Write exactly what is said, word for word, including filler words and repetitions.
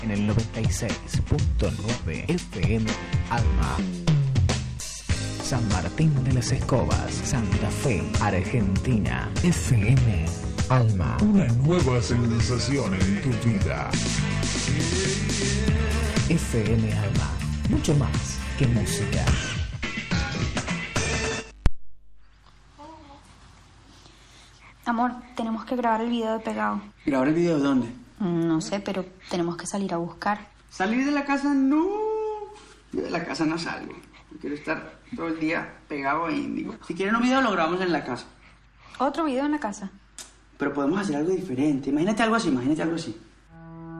en el noventa y seis punto nueve F M Alma. San Martín de las Escobas, Santa Fe, Argentina. F M Alma. Una nueva sensación en tu vida. F M Alma. Mucho más que música. Amor, tenemos que grabar el video de Pegado. ¿Grabar el video de dónde? No sé, pero tenemos que salir a buscar. ¿Salir de la casa? No. Yo de la casa no salgo. Yo quiero estar todo el día pegado a Índigo. Si quieren un video, lo grabamos en la casa. ¿Otro video en la casa? Pero podemos hacer algo diferente. Imagínate algo así, imagínate algo así.